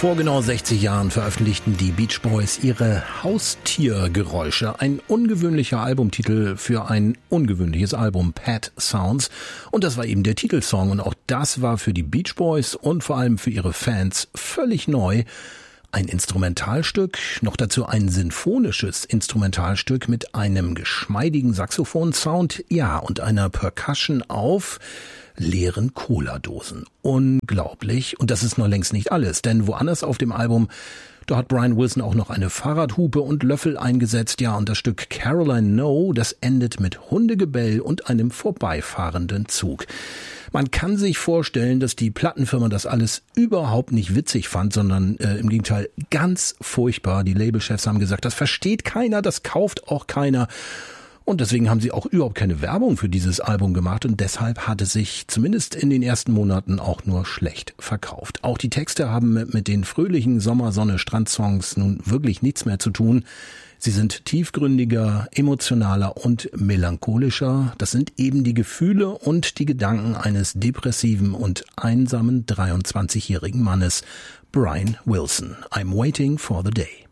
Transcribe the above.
Vor genau 60 Jahren veröffentlichten die Beach Boys ihre Haustiergeräusche. Ein ungewöhnlicher Albumtitel für ein ungewöhnliches Album, Pet Sounds. Und das war eben der Titelsong. Und auch das war für die Beach Boys und vor allem für ihre Fans völlig neu. Ein Instrumentalstück, noch dazu ein sinfonisches Instrumentalstück mit einem geschmeidigen Saxophon-Sound, ja, und einer Percussion auf leeren Cola-Dosen. Unglaublich. Und das ist noch längst nicht alles, denn woanders auf dem Album, da hat Brian Wilson auch noch eine Fahrradhupe und Löffel eingesetzt. Ja, und das Stück Caroline No, das endet mit Hundegebell und einem vorbeifahrenden Zug. Man kann sich vorstellen, dass die Plattenfirma das alles überhaupt nicht witzig fand, sondern im Gegenteil ganz furchtbar. Die Labelchefs haben gesagt, das versteht keiner, das kauft auch keiner. Und deswegen haben sie auch überhaupt keine Werbung für dieses Album gemacht und deshalb hat es sich zumindest in den ersten Monaten auch nur schlecht verkauft. Auch die Texte haben mit den fröhlichen Sommer-Sonne-Strand-Songs nun wirklich nichts mehr zu tun. Sie sind tiefgründiger, emotionaler und melancholischer. Das sind eben die Gefühle und die Gedanken eines depressiven und einsamen 23-jährigen Mannes, Brian Wilson. I'm waiting for the day.